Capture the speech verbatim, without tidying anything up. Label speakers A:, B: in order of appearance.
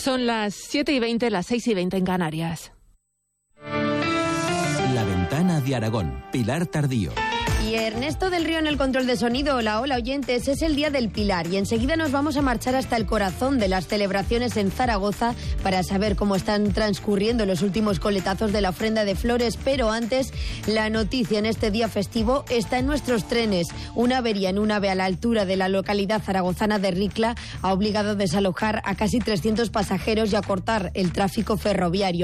A: Son las siete y veinte, las seis y veinte en Canarias.
B: La Ventana de Aragón, Pilar Tardío.
C: Y Ernesto del Río en el control de sonido. Hola, hola oyentes, es el Día del Pilar y enseguida nos vamos a marchar hasta el corazón de las celebraciones en Zaragoza para saber cómo están transcurriendo los últimos coletazos de la ofrenda de flores, pero antes, la noticia en este día festivo está en nuestros trenes. Una avería en un AVE a la altura de la localidad zaragozana de Ricla ha obligado a desalojar a casi trescientos pasajeros y a cortar el tráfico ferroviario.